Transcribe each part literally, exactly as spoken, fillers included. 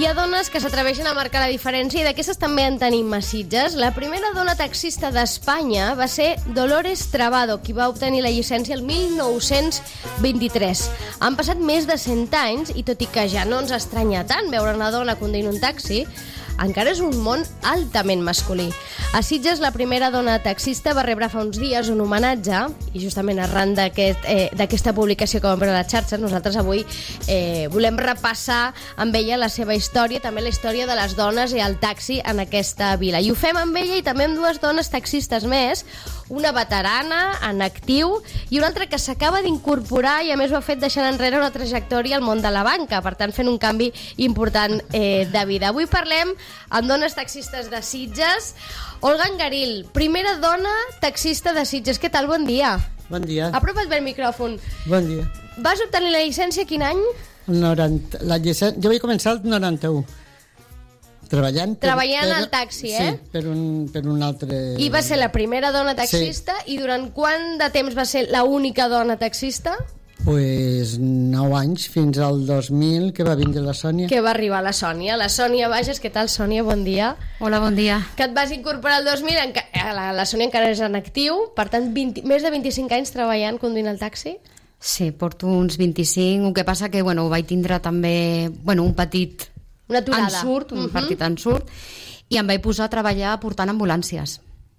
Hi ha dones que s'atreveixen a marcar la diferència i d'aquestes també en tenim a Sitges. La primera dona taxista d'Espanya va ser Dolores Trabado, qui va obtenir la llicència el mil nou-cents vint-i-tres. Han passat més de cent anys i tot i que ja no ens estranya tant veure una dona conduint un taxi, encara és un món altament masculí. A Sitges, la primera dona taxista va rebre fa uns dies un homenatge i justament arran d'aquest, eh, d'aquesta publicació que vam veure a les xarxes, nosaltres avui eh, volem repassar amb ella la seva història, també la història de les dones i el taxi en aquesta vila. I ho fem amb ella i també amb dues dones taxistes més, una veterana, en actiu, i una altra que s'acaba d'incorporar i a més ho ha fet deixant enrere una trajectòria al món de la banca, per tant fent un canvi important eh, de vida. Avui parlem amb dones taxistes de Sitges. Olga Angaril, primera dona taxista de Sitges. Què tal? Bon dia. Bon dia. Apropa't bé el micròfon. Bon dia. Vas obtenir la llicència quin any? El noranta, la llicència, jo vaig començar el noranta-u. Treballant, per, Treballant per, al taxi, eh? Sí, per un, per un altre... I va ser la primera dona taxista, sí. I durant quant de temps va ser l'única dona taxista? Pues nou anys, fins al dos mil, que va vindre la Sònia. Que va arribar la Sònia. La Sònia Bages, què tal, Sònia? Bon dia. Hola, bon dia. Que et vas incorporar el dos mil, enca... la, la Sònia encara és en actiu, per tant, vint, més de vint-i-cinc anys treballant conduint el taxi? Sí, porto uns vint-i-cinc, el que passa que, bueno, vaig tindre també, bueno, un petit... Una aturada. Ensurt, un uh-huh. petit ensurt, i em vaig posar a treballar portant ambulàncies.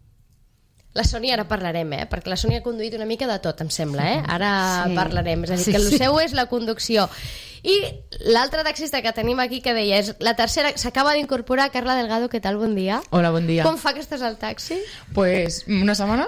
La Sònia ara parlarem, eh? Perquè la Sònia ha conduït una mica de tot, em sembla, eh? Ara sí. Parlarem, és a dir, sí, que el sí. seu és la conducció. I l'altra taxista que tenim aquí que deia, és la tercera, s'acaba d'incorporar, Carla Delgado, què tal? Bon dia. Hola, bon dia. Com fa que estàs al taxi? Pues una setmana.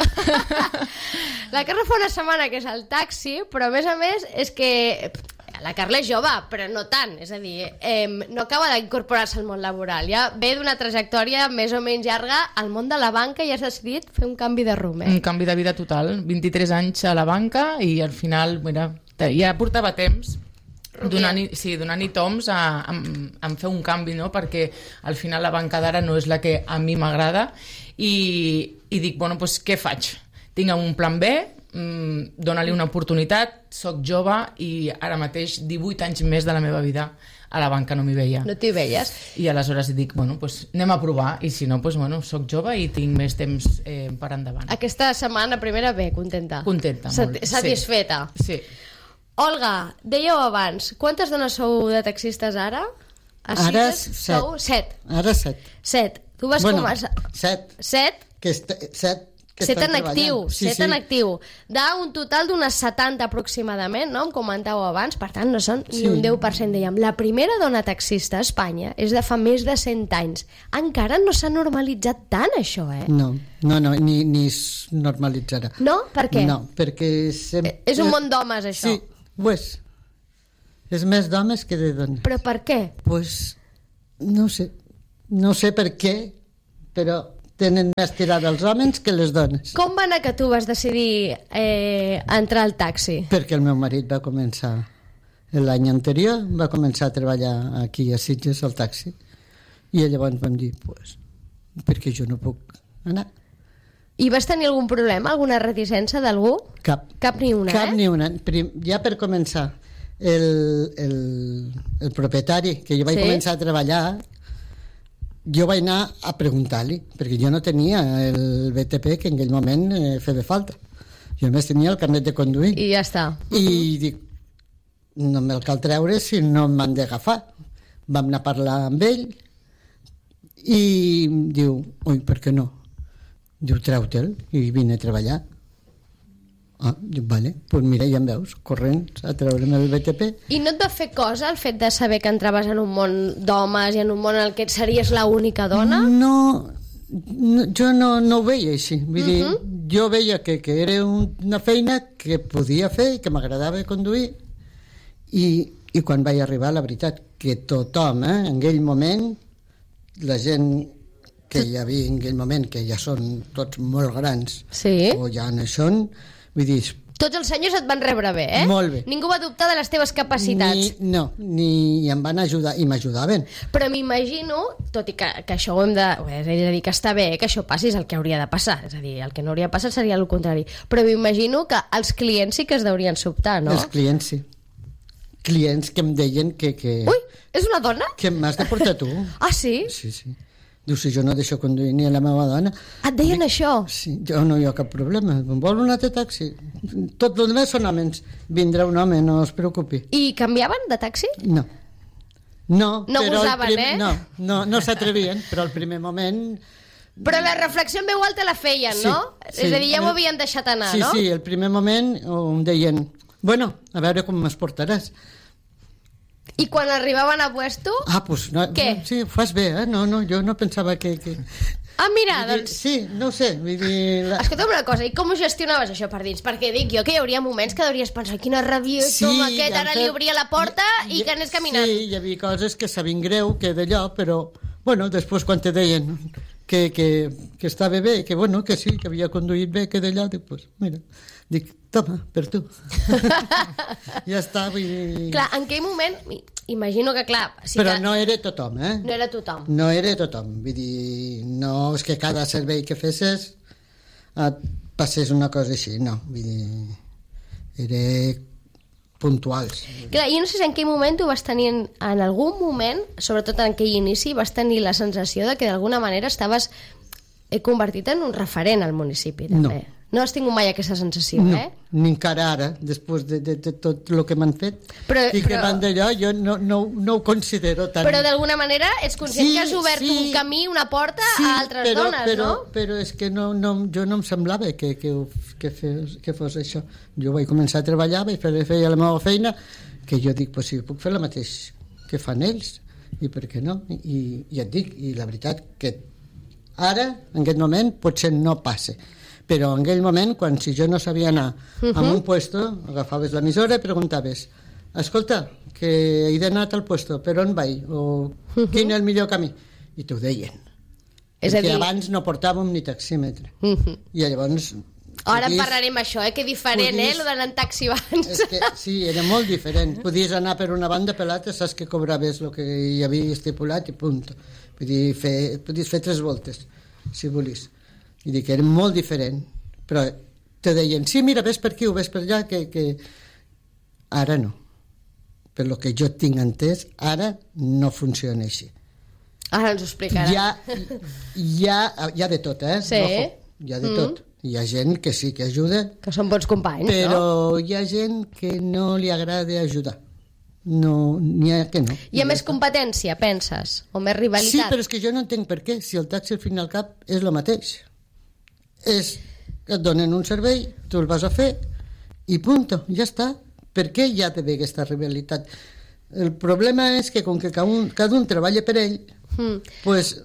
La Carla fa una setmana que és al taxi, però a més a més és que... La Carla és jove, però no tant, és a dir, eh, no acaba d'incorporar-se al món laboral, ja ve d'una trajectòria més o menys llarga al món de la banca i has decidit fer un canvi de rumb, eh? Un canvi de vida total, vint-i-tres anys a la banca i al final, mira, ja portava temps donant-hi sí, donant toms a, a, a fer un canvi, no? Perquè al final la banca d'ara no és la que a mi m'agrada i, i dic, bueno, doncs què faig? Tinc un plan B, mm, dona-li una oportunitat, soc jove i ara mateix divuit anys més de la meva vida a la banca no m'hi veia. No t'hi veies? I aleshores dic, bueno, doncs anem a provar i si no, doncs bueno, soc jove i tinc més temps eh, per endavant. Aquesta setmana primera bé, contenta? Contenta, molt. Satisfeta? Sí. sí. Olga, dèieu abans, quantes dones sou de taxistes ara? A ara Sitges set. Sou set. Ara set. Set. Tu vas bueno, començar... Set. Set? Que est... Set. Que set en actiu, sí, set sí. en actiu. D'un total d'unes setanta aproximadament, no? Em comentàveu abans, per tant no són sí. ni un deu per cent, dèiem. La primera dona taxista a Espanya és de fa més de cent anys. Encara no s'ha normalitzat tant això, eh? No, no, no ni, ni es normalitzarà. No? Per què? No, perquè... Sempre... És un món d'homes, això. Sí, ho és. És més d'homes que de dones. Però per què? Pues, no sé. No sé per què, però... tenen més tirada els homes que les dones. Com va anar que tu vas decidir eh, entrar al taxi? Perquè el meu marit va començar l'any anterior, va començar a treballar aquí a Sitges al taxi i llavors vam dir, pues, perquè jo no puc anar. I vas tenir algun problema, alguna reticència d'algú? Cap. Cap ni una, Cap eh? ni una. Ja per començar, el, el, el propietari, que jo vaig sí? començar a treballar, jo vaig anar a preguntar-li, perquè jo no tenia el B T P que en aquell moment eh, feia falta. Jo només tenia el carnet de conduir. I ja està. I uh-huh. dic, no me'l cal treure si no m'han d'agafar. Vam anar a parlar amb ell i diu, ui, per què no? Diu, treu-te'l i vine a treballar. Ah, dic, vale, doncs pues mira, ja em veus, corrents a treure'm el B T P. I no et va fer cosa el fet de saber que entraves en un món d'homes i en un món en el que series l'única dona? No, no jo no, no ho veia així. Vull uh-huh. dir, jo veia que, que era una feina que podia fer i que m'agradava conduir i, i quan vaig arribar, la veritat, que tothom, eh, en aquell moment, la gent que hi havia en aquell moment, que ja són tots molt grans, sí? O ja no són, vull dir... Tots els senyors et van rebre bé, eh? Molt bé. Ningú va dubtar de les teves capacitats. Ni, no, ni em van ajudar, i m'ajudaven. Però m'imagino, tot i que, que això ho hem de... És a dir, que està bé que això passi, és el que hauria de passar. És a dir, el que no hauria de passar seria el contrari. Però m'imagino que els clients sí que es deurien sobtar, no? Els clients sí. clients que em deien que... que Ui, és una dona? que m'has de portar tu. Ah, sí? Sí, sí. Diu, si jo no deixo conduir ni a la meva dona... Et deien Dic, això? Sí, jo no hi ha cap problema. Vol un altre taxi? Tot el més són homes. Vindrà un home, no es preocupi. I canviaven de taxi? No. No, No però el gosaven, prim... eh? No, no, no s'atrevien, però al primer moment... Però la reflexió en veu alta la feien, Sí, no? sí. És a dir, ja ho havien deixat anar, sí, no? Sí, sí, el primer moment em deien, bueno, a veure com m'es portaràs. I quan arribaven a puesto... Ah, doncs, no, Què? sí, ho fas bé, eh? No, no, jo no pensava que... que... Ah, mira, Vull dir, doncs... sí, no ho sé, vull dir... La... Escolta'm una cosa, i com ho gestionaves això per dins? Perquè dic jo que hi hauria moments que hauries pensat quina rabió, Sí, com aquest, ja ara em li fe- obria la porta i, i- que anés caminant. Sí, hi havia coses que sabien greu, que d'allò, però, bueno, després quan te deien que, que, que estava bé, que bueno, que sí, que havia conduït bé, que d'allò, dic, pues, mira, dic, toma, per tu. Ja està, vull dir... Clar, en aquell moment, imagino que clar... Sí però que no era tothom, eh? no era tothom. No era tothom, vull dir, no és que cada servei que fessis et passés una cosa així, no, vull dir, era puntuals. Clar, jo no sé si en aquell moment tu vas tenir, en, en algun moment, sobretot en aquell inici, vas tenir la sensació de que d'alguna manera estaves eh, convertit en un referent al municipi, també. No. No has tingut mai aquesta sensació, No, eh? ni encara ara, després de, de, de tot el que m'han fet, Però- i que però- van d'allò, jo no, no, no ho considero tant. Però d'alguna manera ets conscient Sí, que has obert sí. un camí, una porta Sí, a altres però, dones, però, no? Però és que no, no, jo no em semblava que, que, ho- que, fes, que fos això. Jo vaig començar a treballar, vaig fer, feia la meva feina, que jo dic, pues, si puc fer el mateix que fan ells, i per què no? I, i et dic, i la veritat que ara, en aquest moment, potser no passa. Però en aquell moment, quan si jo no sabia anar uh -huh. a un puesto, agafaves l'emissora i preguntaves, escolta, que he d'anar a tal puesto, per on vaig? O uh -huh. quin és el millor camí? I t'ho deien. És a Perquè dir- abans no portàvem ni taxímetre. Uh -huh. I llavors... Ara en podies- parlarem això, eh? Que diferent, podies- eh? Lo d'anar en taxi abans. És que sí, era molt diferent. Podies anar per una banda, per l'altra, saps que cobraves el que hi havia estipulat i punt. Vull dir, fer, podies fer tres voltes, si volies. I dic que era molt diferent, però te deien, sí, mira, ves per aquí o ves per allà, que, que... ara no. Per lo que jo tinc entès, ara no funciona així. Ara ens ho explicarà. Hi ha, hi ha, hi ha de tot, eh? Sí. Ojo, hi ha de Mm. tot. Hi ha gent que sí que ajuda, Que són bons companys, però no? hi ha gent que no li agrada ajudar. No, n'hi ha que no. Hi ha més competència, penses? O més Sí, rivalitat? però és que jo no entenc per què, si el taxi al fin i al cap és el mateix. És que et donen un servei, tu el vas a fer i punto, ja està. Per què hi ha d'haver aquesta rivalitat? El problema és que com que cada un, cada un treballa per ell, Mm. pues,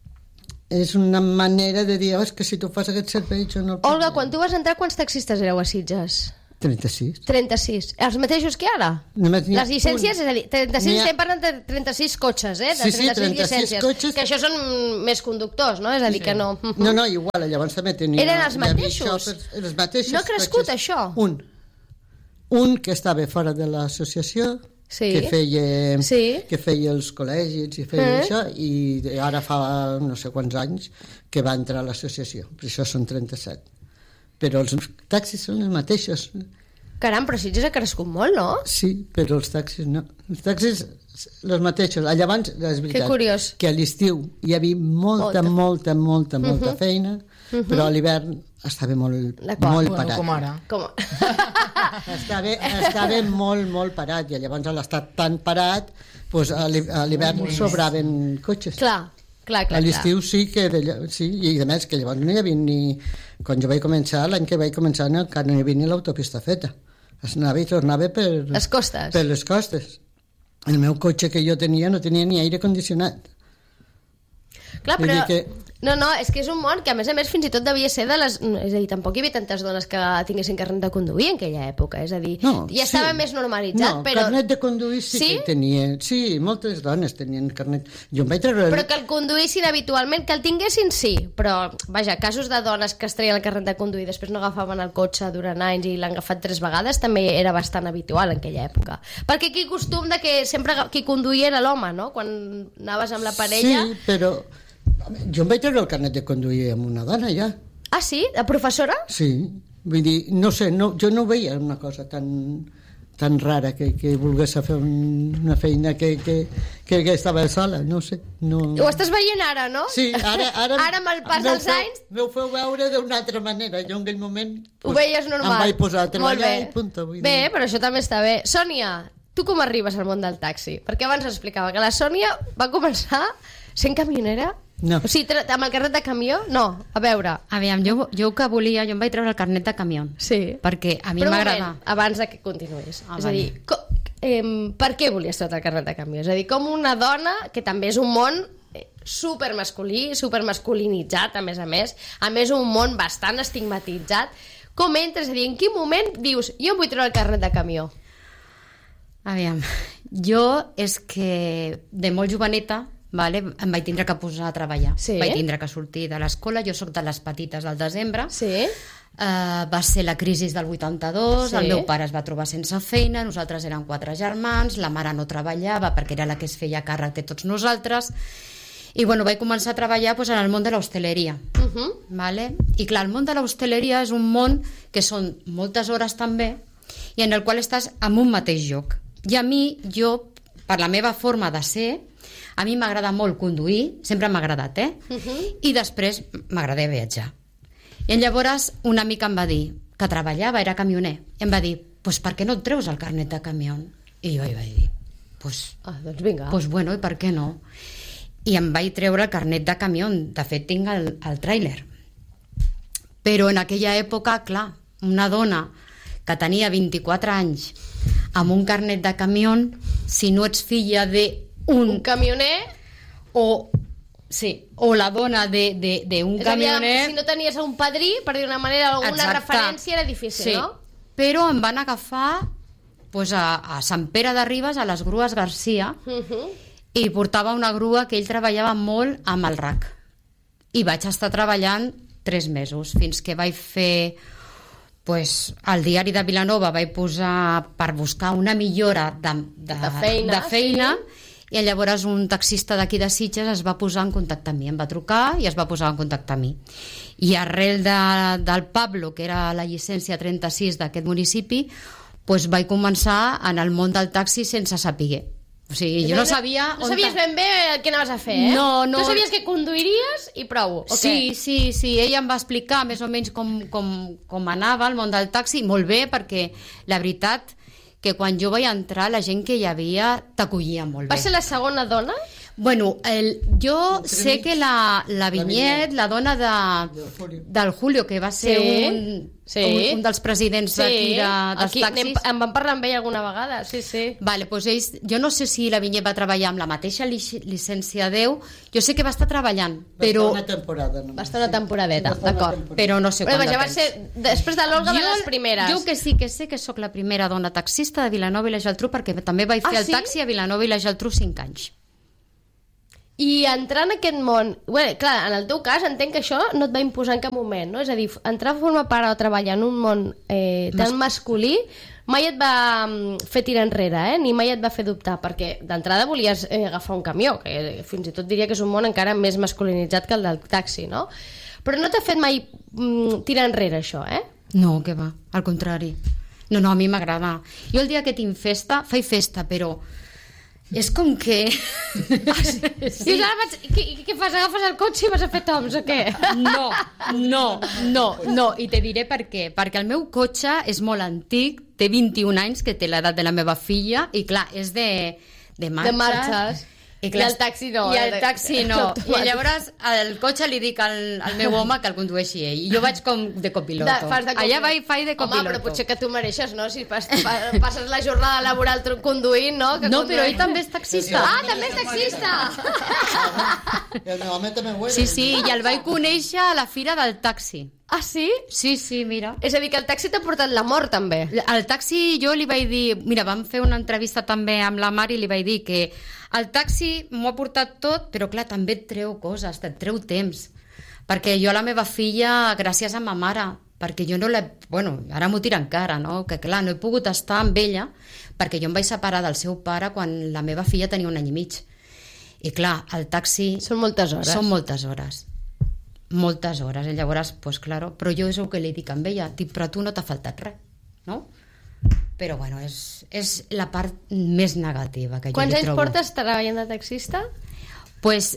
és una manera de dir, oh, és que si tu fas aquest servei jo no el puc Olga, fer." quan tu vas entrar, quants taxistes éreu a Sitges? trenta-sis. trenta-sis. Els mateixos que ara? Només n'hi ha Les llicències, un. és a dir, trenta-sis, N'hi ha- estem parlant de trenta-sis cotxes, eh? De Sí, sí, trenta-sis trenta-sis llicències. cotxes. Que això són més conductors, no? És a dir, que no... No, no, igual, llavors també tenia... Eren els hi havia mateixos? xòfers, els mateixos No ha crescut, cotxes. això? Un. Un que estava fora de l'associació, Sí. que feia, Sí. que feia els col·legis i feia Eh? això, i ara fa no sé quants anys que va entrar a l'associació, per això són trenta-set. Però els taxis són els mateixos. Caram, però Sitges ha crescut molt, no? Sí, però els taxis no. Els taxis, els mateixos. Llavors, és veritat, Que curiós. que a l'estiu hi havia molta, molta, Molta. molta, molta, molta feina, però a l'hivern estava molt, D'acord. molt Bueno, parat. com ara. Com... Estava, estava molt, molt parat, i llavors a l'estat tan parat, doncs a l'hi- a l'hivern sobraven cotxes. clar, clar, clar. A l'estiu sí que d'allò, sí, i a més que llavors no hi havia ni... Quan jo vaig començar, l'any que vaig començar, no, encara no hi havia ni l'autopista feta. Es anava i tornava per... Les costes. Per les costes. El meu cotxe que jo tenia no tenia ni aire condicionat. Clar, Vull però... dir que- No, no, és que és un món que a més a més fins i tot devia ser de les... És a dir, tampoc hi havia tantes dones que tinguessin carnet de conduir en aquella època, és a dir, No, ja estava sí. més normalitzat, no, però... carnet de conduir sí, Sí? que tenia. Sí, moltes dones tenien carnet. Jo em vaig treure... Però que el conduïssin habitualment, que el tinguessin, sí, però, vaja, casos de dones que es treien el carnet de conduir i després no agafaven el cotxe durant anys i l'han agafat tres vegades també era bastant habitual en aquella època. Perquè aquí costum de que sempre qui conduïa era l'home, no? Quan anaves amb la parella... Sí, però... Jo em vaig treure el carnet de conduir amb una dona, ja. Ah, sí? De professora? Sí, vull dir, no sé, no, jo no ho veia una cosa tan, tan rara que, que volgués fer un, una feina que, que, que, que estava sola, no sé. No... Ho estàs veient ara, no? Sí, ara... Ara, ara amb el pas dels anys... M'ho feu veure d'una altra manera. Jo en aquell moment... Ho veies normal. Em vaig posar a treballar i punto. Vull bé, dir. Però això també està bé. Sònia, tu com arribes al món del taxi? Perquè abans explicava que la Sònia va començar sent camionera. No. O sigui, amb el carnet de camió? No, a veure. Aviam, jo, jo que volia, jo em vaig treure el carnet de camió. Sí. Perquè a mi Però un m'agrada. moment, abans de que continuïs. Ah, és a vale. dir, co, eh, per què volies treure el carnet de camió? És a dir, com una dona, que també és un món supermasculí, supermasculinitzat, a més a més, a més un món bastant estigmatitzat, com entres? És a dir, en quin moment dius, jo em vull treure el carnet de camió? Aviam, jo és que de molt joveneta, vale, em vaig tindre que posar a treballar. Sí. Vaig tindre que sortir de l'escola, jo sóc de les petites del desembre. Sí. Uh, va ser la crisi del vuitanta-dos, Sí. el meu pare es va trobar sense feina, nosaltres érem quatre germans, la mare no treballava perquè era la que es feia càrrec de tots nosaltres, i bueno, vaig començar a treballar pues, en el món de l'hostaleria. Uh -huh. Vale? I clar, el món de l'hostaleria és un món que són moltes hores també i en el qual estàs en un mateix lloc. I a mi, jo, per la meva forma de ser, a mi m'agrada molt conduir, sempre m'ha agradat, eh? Uh -huh. I després m'agrada viatjar. I llavors un amic em va dir, que treballava, era camioner, i em va dir, pues per què no et treus el carnet de camió? I jo hi vaig dir, pues, Ah, doncs vinga. pues bueno, i per què no? I em vaig treure el carnet de camió, de fet tinc el, el tràiler. Però en aquella època, clar, una dona que tenia vint-i-quatre anys amb un carnet de camió, si no ets filla de un, Un camioner... o, sí, o la dona d'un És a dir, camioner... si no tenies un padrí, per dir una manera, alguna Exacte. referència, era difícil, sí. no? Però em van agafar pues, a, a Sant Pere de Ribes, a les grues Garcia, Uh -huh. i portava una grua que ell treballava molt amb el R A C. I vaig estar treballant tres mesos, fins que vaig fer... Pues, al diari de Vilanova vaig posar per buscar una millora de, de, De feina, de feina sí. i llavors un taxista d'aquí de Sitges es va posar en contacte amb mi, em va trucar i es va posar en contacte amb mi. I arrel de, del Pablo, que era la llicència trenta-sis d'aquest municipi, pues vaig començar en el món del taxi sense saber. O sigui, jo no sabia... No on sabies ta- ben bé què anaves a fer, eh? No, no. Tu sabies que conduiries i prou, o Sí, què? sí, sí, ella em va explicar més o menys com, com, com anava el món del taxi, molt bé, perquè la veritat que quan jo vaig entrar la gent que hi havia t'acollia molt bé. Va ser la segona dona? Bueno, el, jo sé que la, la Vinyet, la dona de, Del Julio. del Julio, que va ser Sí, un, sí. un, un dels presidents d'aquí de, dels aquí taxis. anem, en vam parlar amb ell alguna vegada, sí, sí. Vale, doncs ells, jo no sé si la Vinyet va treballar amb la mateixa lic- llicència deu, jo sé que va estar treballant, Va però, estar una temporada. Només. Va estar una temporadeta, Va estar una d'acord. temporada. però no sé Però quant de vaja, va temps. ser després de l'Olga de les primeres. Jo que sí que sé que sóc la primera dona taxista de Vilanova i la Geltrú, perquè també vaig fer Ah, el sí? taxi a Vilanova i la Geltrú cinc anys. I entrar en aquest món... Bé, clar, en el teu cas entenc que això no et va imposar en cap moment, no? És a dir, entrar a formar part o treballar en un món eh, tan masculí mai et va mm, fer tirar enrere, eh? Ni mai et va fer dubtar, perquè d'entrada volies eh, agafar un camió, que fins i tot diria que és un món encara més masculinitzat que el del taxi, no? Però no t'ha fet mai mm, tirar enrere això, eh? No, que va, al contrari. No, no, a mi m'agrada. Jo el dia que tinc festa, faig festa, però és com que... Ah, sí. Dius, ara vaig... Què, què fas? Agafes el cotxe i vas a fer toms o què? No, no, no, no, i te diré per què. Perquè el meu cotxe és molt antic, té vint-i-un anys, que té l'edat de la meva filla, i clar, és de, de marxes. De marxes. I, I el taxi no. I el taxi no. Automàtic. I llavors el cotxe li dic al, al meu home que el condueixi ell. I jo vaig com de copiloto. De, fas de Allà vaig, faig de copiloto. Home, però potser que tu mereixes, no? Si pas, pa, passes la jornada laboral tru- conduint, no? Que No, condueix- però ell també és taxista. Ah, també és taxista! I el meu home també ho era. Sí, sí, i el vaig conèixer a la fira del taxi. Ah, sí? Sí, sí, mira. És a dir, que el taxi t'ha portat la mort, també. El taxi jo li vaig dir... Mira, vam fer una entrevista també amb la Mari i li vaig dir que el taxi m'ho ha portat tot, però clar, també et treu coses, et treu temps. Perquè jo a la meva filla, gràcies a ma mare, perquè jo no l'he... Bueno, ara m'ho tira encara, no? Que clar, no he pogut estar amb ella perquè jo em vaig separar del seu pare quan la meva filla tenia un any i mig. I clar, el taxi... Són moltes hores. Són moltes hores. Moltes hores. I llavors, pues claro, però jo és el que li dic amb ella. Dic, però a tu no t'ha faltat res, no? però bueno, és, és la part més negativa que jo Quants li anys trobo. portes treballant de taxista? Pues,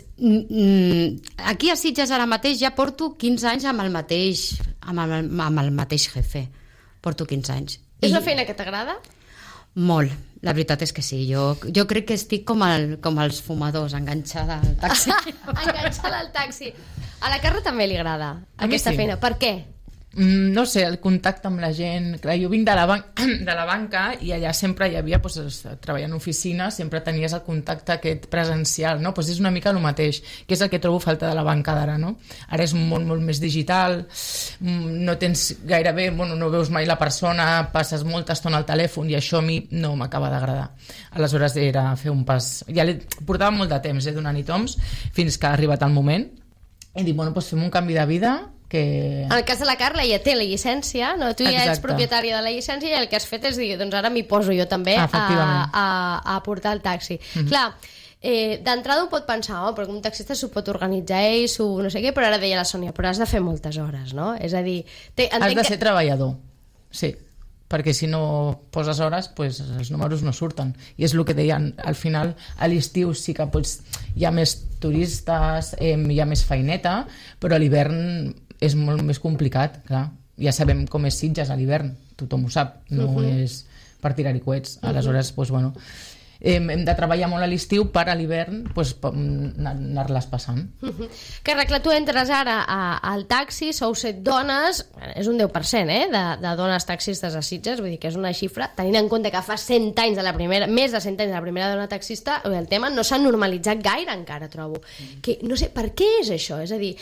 mm, aquí a Sitges ara mateix ja porto quinze anys amb el mateix, amb el, amb el mateix jefe. Porto quinze anys. És I una feina que t'agrada? Molt, la veritat és que sí. Jo, jo crec que estic com, el, com els fumadors, enganxada al taxi. Enganxada al taxi. A la Carla també li agrada A mi aquesta sí. feina. Per què? Mm, no sé, el contacte amb la gent. Clar, jo vinc de la, ban de la banca i allà sempre hi havia, doncs, treballant en oficina, sempre tenies el contacte aquest presencial, no? Pues és una mica el mateix, que és el que trobo falta de la banca d'ara, no? Ara és un món molt més digital, no tens gairebé, bueno, no veus mai la persona, passes molta estona al telèfon i això a mi no m'acaba d'agradar. Aleshores era fer un pas... Ja portava molt de temps, eh, donant-hi toms, fins que ha arribat el moment i dic, bueno, doncs fem un canvi de vida que... En el cas de la Carla ja té la llicència, no? Tu ja Exacte. ets propietària de la llicència i el que has fet és dir, doncs ara m'hi poso jo també a, a, a portar el taxi. Mm-hmm. Clar, eh, d'entrada ho pot pensar, oh, perquè un taxista s'ho pot organitzar ell, s'ho no sé què, però ara deia la Sònia, però has de fer moltes hores, no? És a dir... Té, Has de ser que... treballador, sí, perquè si no poses hores, pues, els números no surten. I és el que deien, al final, a l'estiu sí que pots, hi ha més turistes, eh, hi ha més feineta, però a l'hivern és molt més complicat, clar. Ja sabem com és Sitges a l'hivern, tothom ho sap, no uh-huh. és per tirar-hi coets. Aleshores, doncs, bueno, hem, hem de treballar molt a l'estiu per a l'hivern doncs, anar-les passant. Uh-huh. Carla, clar, tu entres ara a, al taxi, sou set dones, és un deu per cent eh, de, de dones taxistes a Sitges, vull dir que és una xifra, tenint en compte que fa cent anys de la primera, més de cent anys de la primera dona taxista, el tema no s'ha normalitzat gaire encara, trobo. Que, no sé, per què és això? És a dir,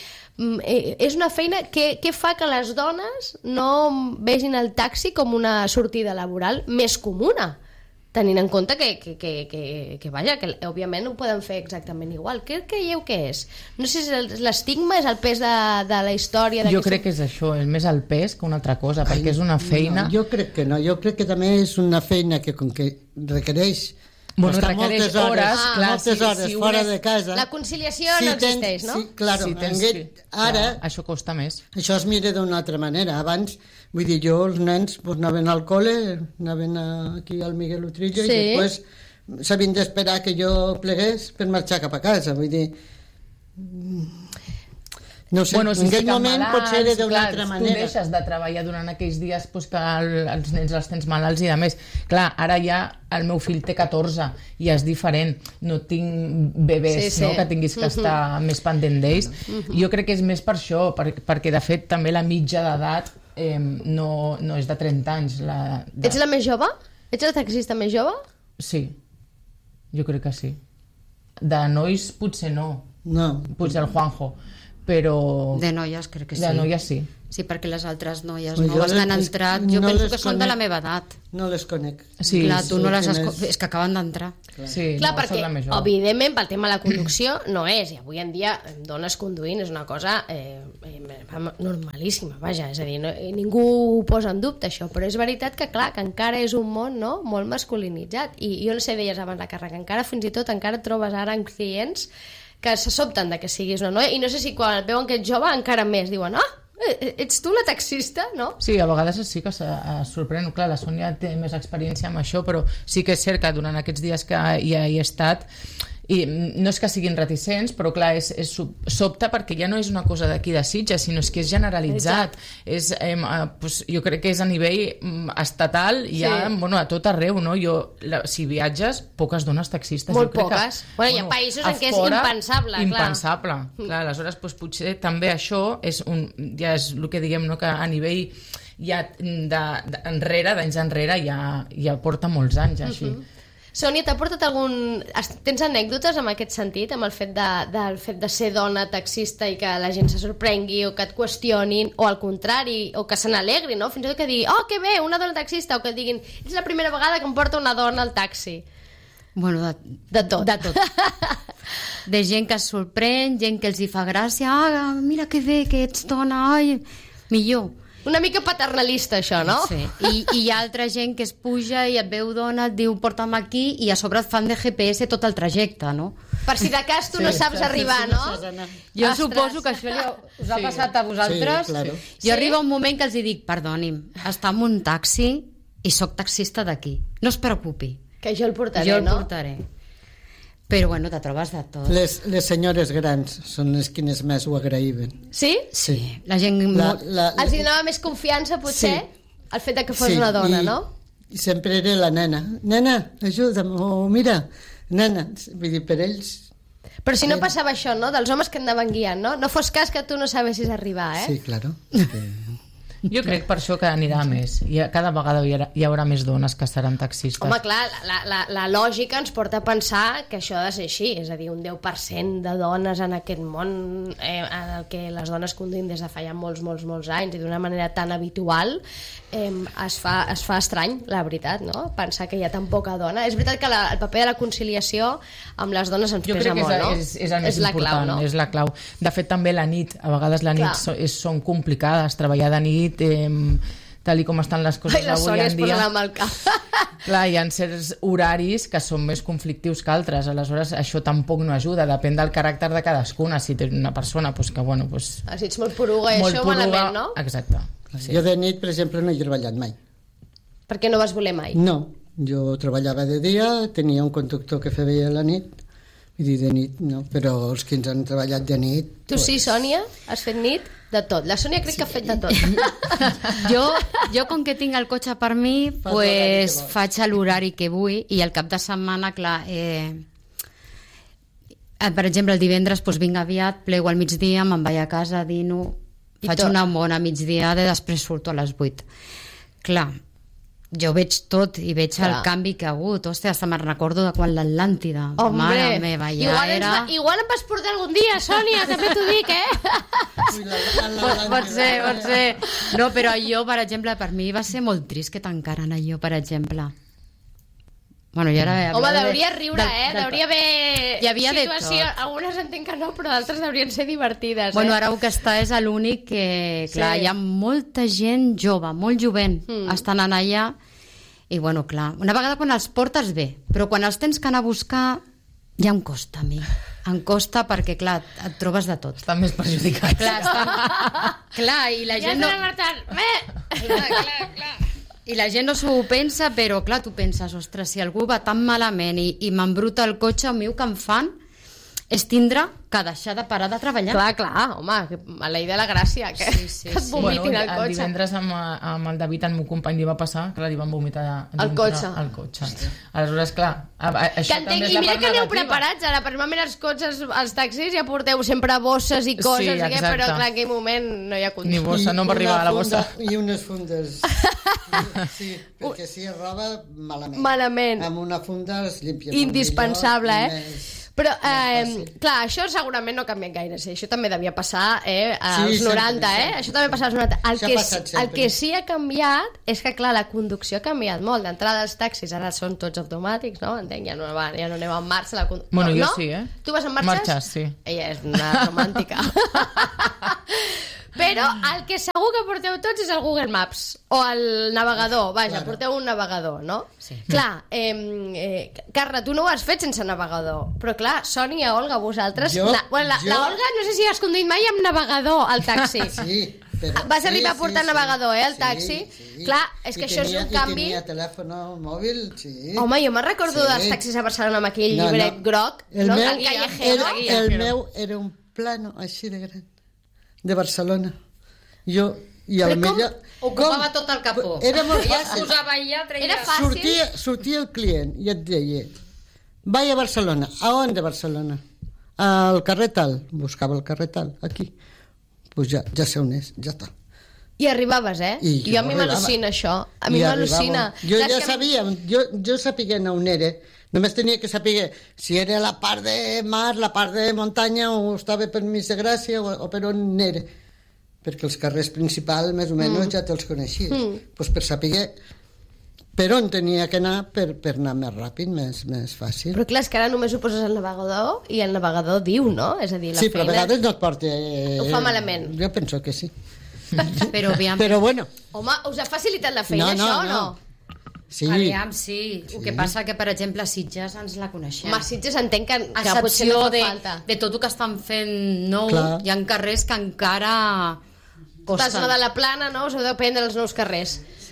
és una feina que, que fa que les dones no vegin el taxi com una sortida laboral més comuna, tenint en compte que, que, que, que, que vaja, que òbviament ho poden fer exactament igual. Què creieu que és? No sé si és l'estigma, és el pes de, de la història... Jo crec que és això, és més el pes que una altra cosa, Ai, perquè és una feina... No, jo crec que no, jo crec que també és una feina que com que requereix... Bueno, requereix moltes hores, hores, ah, clar, moltes si, hores si fora és... de casa. La conciliació si no existeix, tens, no? Sí, claro, si tens, aquest, ara... Clar, això costa més. Això es mira d'una altra manera. Abans, vull dir, jo, els nens pues, anaven al col·le, anaven a, aquí al Miguel Utrillo, sí. I després s'havien d'esperar que jo plegués per marxar cap a casa. Vull dir... No sé, bueno, si en aquell moment malalts, potser era d'una altra manera. Tu deixes de treballar durant aquells dies pues, que el, els nens els tens malalts i de més. Clar, ara ja el meu fill té catorze i és diferent. No tinc bebès, sí, sí. No, que tinguis que estar uh-huh. més pendent d'ells. Uh-huh. Jo crec que és més per això, per, perquè de fet també la mitja d'edat eh, no, no és de trenta anys. La, de... Ets la més jove? Ets la taxista més jove? Sí, jo crec que sí. De nois potser no. No. Potser el Juanjo. Però... De noies crec que sí. De noies sí. Sí, perquè les altres noies Pues noves jo que han les- entrat, jo no penso les que són de la meva edat. No les conec. Sí, Clar, tu no les has... quines- És que acaben d'entrar. Sí, Clar, no, perquè, soc la més jove. evidentment, pel tema de la conducció no és, i avui en dia dones conduint és una cosa eh, eh, normalíssima, vaja, és a dir, no, ningú ho posa en dubte això, però és veritat que, clar, que encara és un món, no?, molt masculinitzat, i jo no sé, deies abans la Carla, que encara fins i tot encara et trobes ara en clients que se sobten de que siguis una noia, i no sé si quan et veuen que ets jove encara més diuen, ah, ets tu la taxista, no? Sí, a vegades sí que es sorprèn. Clar, la Sònia té més experiència amb això, però sí que és cert que durant aquests dies que ja hi he estat, i no és que siguin reticents, però clar, és, és sobte perquè ja no és una cosa d'aquí de Sitges, sinó és que és generalitzat. És, eh, pues, jo crec que és a nivell estatal, ja, sí. Bueno, a tot arreu, no? Jo, la, si viatges, poques dones taxistes. Molt jo crec poques. Que, bueno, hi ha països en què és impensable, impensable, clar. clar. Clar, aleshores, pues, potser també això és un, ja és el que diguem, no? Que a nivell ja de, de, enrere, d'anys enrere, ja, ja porta molts anys així. Uh-huh. Sònia, t'ha portat algun... Tens anècdotes en aquest sentit, amb el fet de, del fet de ser dona taxista i que la gent se sorprengui o que et qüestionin, o al contrari, o que se n'alegri, no? Fins i tot que digui, oh, que bé, una dona taxista, o que diguin, és la primera vegada que em porta una dona al taxi. Bueno, de, de tot. De tot. De gent que es sorprèn, gent que els hi fa gràcia, ah, mira que bé que ets dona, ai, millor. Una mica paternalista, això, no? Sí. I, I hi ha altra gent que es puja i et veu dona, et diu porta'm aquí, i a sobre et fan de G P S tot el trajecte, no? Per si de cas tu sí, no saps sí, arribar, sí, no? no jo Ostres. Suposo que això li, us ha sí. passat a vosaltres. Sí, claro. Jo sí? arriba un moment que els hi dic, perdoni'm, està en un taxi i sóc taxista d'aquí. No es preocupi. Que jo el portaré, jo el no? portaré. Però bueno, te trobes de tot. Les, les senyores grans són les quines més ho agraïven. Sí? Sí. La gent... La, molt- la, Els hi donava més confiança, potser, Sí. el fet de que fos sí, una dona, i, no? I sempre era la nena. Nena, ajuda'm, o mira, nena. Vull dir, per ells... Però si no passava això, no? Dels homes que anaven guiant, no? No fos cas que tu no sabessis arribar, eh? Sí, claro. Que... Jo crec per això que anirà a més. I cada vegada hi haurà, hi haurà més dones que seran taxistes. Home, clar, la, la, la lògica ens porta a pensar que això ha de ser així, és a dir, un deu per cent de dones en aquest món eh, en el que les dones conduïm des de fa ja molts, molts, molts anys i d'una manera tan habitual, eh, es, fa, es fa estrany, la veritat, no? Pensar que hi ha tan poca dona. És veritat que la, el paper de la conciliació amb les dones ens Jo pesa crec que és, molt, no? és, és el més la important, clau, no? és la clau. De fet, també la nit, a vegades la nit Clar. so, és, són complicades, treballar de nit, eh, tal i com estan les coses Ai, la avui Sònia en es dia. posa la mà al cap. Clar, hi ha certs horaris que són més conflictius que altres, aleshores això tampoc no ajuda, depèn del caràcter de cadascuna. Si tens una persona pues, que, bueno, pues, Ah, si ets molt poruga i això malament, no? Exacte. Sí. Jo de nit, per exemple, no he treballat mai. Perquè no vas voler mai. No, jo treballava de dia, tenia un conductor que feia la nit, vull dir, de nit, no, però els que ens han treballat de nit... Tu sí, Sònia? Has fet nit? De tot. La Sònia crec que ha fet de tot. Jo, jo com que tinc el cotxe per mi, Fas pues, l'horari que vols. faig l'horari que vull i el cap de setmana, clar, eh, eh, per exemple, el divendres pues, vinc aviat, plego al migdia, me'n vaig a casa, dino, I faig tot. una bona migdiada i després surto a les vuit. Clar, jo veig tot i veig Clar. el canvi que ha hagut. Hòstia, hasta me'n recordo de quan l'Atlàntida. Mare meva, ja igual, era... ens va, igual em vas portar algun dia, Sònia, també t'ho dic, eh? Ui, la, la, la, Pot, pot ser, pot ser. No, però jo, per exemple, per mi va ser molt trist que tancaren allò, per exemple. Bueno, jo ara... Home, hablava de- deuria riure, del- eh? del- Deuria haver Hi havia de situació. tot. Algunes entenc que no, però d'altres deurien ser divertides, Bueno, eh? ara el que està és l'únic que, clar, Sí. hi ha molta gent jove, molt jovent, Mm. estan anant allà, i bueno, clar, una vegada quan els portes bé, però quan els tens que anar a buscar, ja em costa a mi. Em costa perquè, clar, et trobes de tot. Estan més perjudicats. Clar, estan... clar, i la Ja gent no... estarà marxant. Bé! Clar, clar, clar. I la gent no s'ho pensa, però clar, tu penses, ostres, si algú va tan malament i, i m'embruta el cotxe, el meu que em fan és tindre que deixar de parar de treballar. Clar, clar, home, que maleïda la gràcia, que, Sí, sí, que et sí. vomitin al el cotxe. divendres amb, amb el David, el meu company, li va passar que li van vomitar Al dintre cotxe. al cotxe. Aleshores, clar, a, a, Que això entenc, també és i la mira part que aneu negativa. preparats ara, per normalment els cotxes, els taxis ja porteu sempre bosses i coses, Sí, i què, exacte. però clar, en aquell moment no hi ha Ni control. bossa, no em va arribar a la bossa. I unes fundes. Sí, perquè si es roba, malament. Malament. Amb una funda es limpia. Indispensable, millor i eh? més- Però, més eh, fàcil. clar, això segurament no ha canviat gaire. Sí, això també devia passar eh, als Sí, sempre, noranta, eh? sempre. Això també passa als noranta. El Això ha que, passat el sempre. que sí ha canviat és que, clar, la conducció ha canviat molt. D'entrada, els taxis ara són tots automàtics, no? Entenc, ja no, va, ja no aneu en marxa. La condu... Bueno, no? jo sí, eh? Tu vas en marxes? Marxes, sí. Ella és una romàntica. Però el que segur que porteu tots és el Google Maps o el navegador, vaja, Claro. porteu un navegador, no? Sí. Clar, eh, eh, Carla, tu no ho has fet sense navegador, però clar, Sònia, Olga, vosaltres... Jo- la, bueno, la, jo- la Olga no sé si has conduït mai amb navegador al taxi. Sí, però... Vas arribar a portar sí, navegador, eh, al sí, taxi? sí. Clar, és que I això és tenia, un canvi... I tenia telèfon mòbil, sí. Home, jo me'n recordo Sí. dels taxis a Barcelona amb aquell No, llibret no. groc, El no? meu, El callejero. era, el meu era un plano així de gran, de Barcelona. Jo, i Però al com millor... Ocupava com- tot el capó. Era molt Ella es fàcil. posava allà, treia... Era fàcil. Sortia, sortia el client i et deia, vaig a Barcelona. A on de Barcelona? Al carrer tal. Buscava el carrer tal, aquí. Pues ja, ja sé on és, ja està. I arribaves, eh? I jo, jo a mi arribava. m'al·lucina això. A mi I m'al·lucina. arribàvem. Jo Clar, és ja que- sabia, jo, jo sabia on era, només tenia que saber si era la part de mar, la part de muntanya, o estava per mig de Gràcia, o, o per on era. Perquè els carrers principals, més o menys, mm. ja te'ls coneixies. Mm. Pues per saber per on tenia que anar per, per anar més ràpid, més, més fàcil. Però clar, és que ara només ho poses al navegador i el navegador diu, no? És a dir, la Sí, però a feina... vegades no et porta... Eh, Ho fa malament. Jo penso que sí. Però aviam, Però bueno, Home, us ha facilitat la feina, No, no, això, o no? no. sí. aviam, sí. El que passa que, per exemple, a Sitges ens la coneixem. Home, Sitges entenc que, A que potser no excepció fa de, falta. de tot el que estan fent nou, Clar. hi ha carrers que encara Pas costen. la de la plana, no? Us heu de prendre els nous carrers.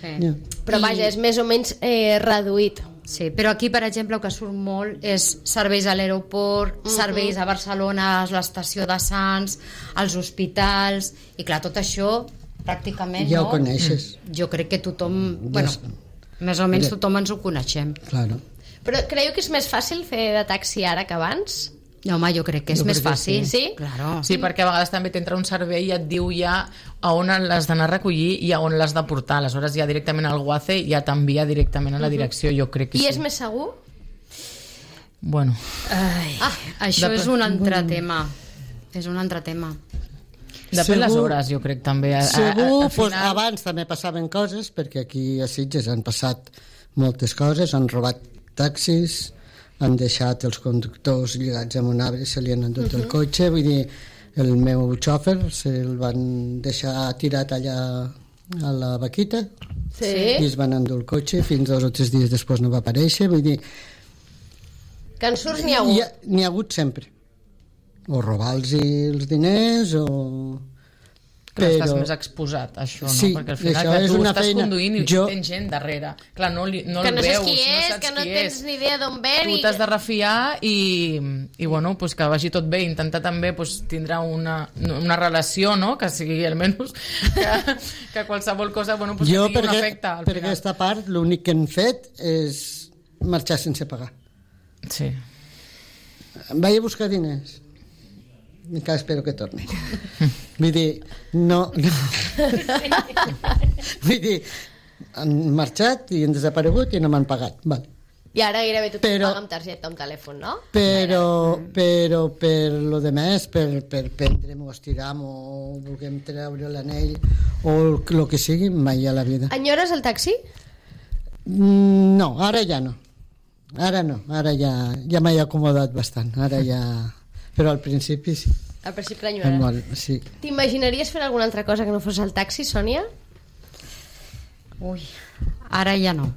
Sí. Ja. Però vaja, és més o menys eh, reduït. Sí, però aquí, per exemple, el que surt molt és serveis a l'aeroport, uh -huh. serveis a Barcelona, a l'estació de Sants, als hospitals, i clar, tot això pràcticament, Ja no? ho coneixes. Jo crec que tothom, Ja bueno, és- més o menys Mira. tothom ens ho coneixem. Claro. Però creieu que és més fàcil fer de taxi ara que abans? No, home, jo crec que és Jo més crec que fàcil. sí. Claro. Sí, perquè a vegades també t'entra un servei i et diu ja a on l'has d'anar a recollir i a on l'has de portar. Aleshores ja directament al Guace ja t'envia directament a la direcció, jo crec que I sí. és més segur? Bueno, Ai, Ah, això de- és un altre tema. És un altre tema. depèn les Segur- hores, jo crec també. A, a, Segur, a, pues, final... abans també passaven coses, perquè aquí a Sitges han passat moltes coses, han robat taxis, han deixat els conductors lligats amb un arbre i se li han endut uh -huh. el cotxe, vull dir, el meu xòfer se'l van deixar tirat allà a la vaquita Sí. i es van endur el cotxe, fins dos o tres dies després no va aparèixer, vull dir, Que en surts n'hi ha hagut. Hi ha- n'hi ha hagut sempre. O robar-los els diners, o... Clar, estàs més exposat a això, no? Sí, Perquè al final això que és tu una estàs feina. conduint i Jo- tens gent darrere. Clar, no, li, no Que el no saps veus, qui és, no saps que no qui tens és. ni idea d'on ve. Tu ni t'has que- de refiar i, i bueno, pues que vagi tot bé, intentar també pues, tindrà una, una relació, no? Que sigui almenys que, que qualsevol cosa bueno, pues, Jo, que tingui per, un aquest- efecte al per final. aquesta part, l'únic que hem fet és marxar sense pagar. Sí. Vaig a buscar diners. Encara espero que torni. Vull dir, no... no. Vull dir, han marxat i han desaparegut i no m'han pagat. Val. I ara gairebé tothom Però- paga amb targeta o amb telèfon, no? Però, però per lo de més, per, per prendre'm o estirar-me o vulguem treure l'anell o el que sigui, mai a la vida. Enyores el taxi? Mm, No, ara ja no. Ara no, ara ja, ja m'he acomodat bastant. Ara ja... Però al principi sí. Al principi Em l'enyores. Molt, sí. T'imaginaries fer alguna altra cosa que no fos el taxi, Sònia? Ui, ara ja no.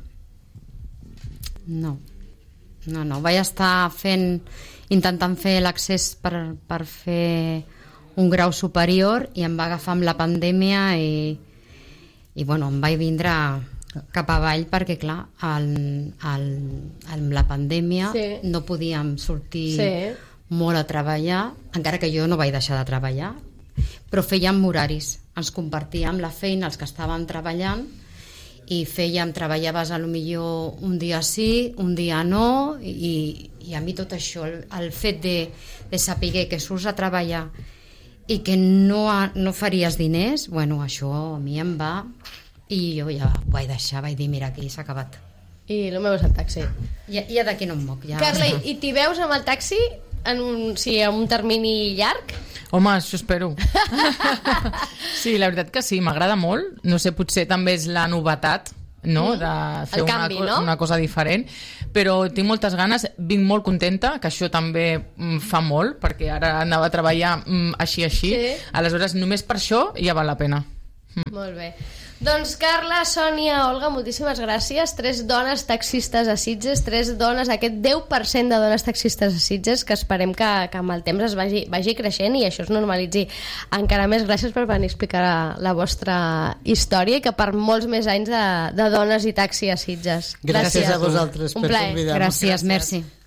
No. No, no. Vaig estar fent, intentant fer l'accés per, per fer un grau superior i em va agafar amb la pandèmia i, i bueno, em vaig vindre cap avall perquè, clar, el, el, amb la pandèmia Sí. no podíem sortir Sí. molt a treballar, encara que jo no vaig deixar de treballar, però fèiem horaris, ens compartíem la feina els que estàvem treballant i fèiem, treballaves a lo millor un dia sí, un dia no, i, i a mi tot això, el, el fet de, de saber que surts a treballar i que no, ha- no faries diners, bueno, això a mi em va, i jo ja ho vaig deixar, vaig dir, mira, aquí s'ha acabat. I el meu és el taxi. Ja, ja d'aquí no em moc. Ja Carla, està. i, i t'hi veus amb el taxi en un, sí, en un termini llarg? Home, això espero. Sí, la veritat que sí, m'agrada molt. No sé, potser també és la novetat, no?, de fer El una, canvi, co- no? una cosa diferent, però tinc moltes ganes, vinc molt contenta, que això també mm, fa molt, perquè ara anava a treballar mm, així, així, Sí. aleshores només per això ja val la pena. Molt bé. Doncs Carla, Sònia, Olga, moltíssimes gràcies. Tres dones taxistes a Sitges, tres dones, aquest deu per cent de dones taxistes a Sitges, que esperem que, que amb el temps es vagi, vagi creixent i això es normalitzi encara més. Gràcies per venir a explicar la, la vostra història i que per molts més anys de, de dones i taxi a Sitges. Gràcies a vosaltres Un per plaer. convidar-me. Gràcies, merci.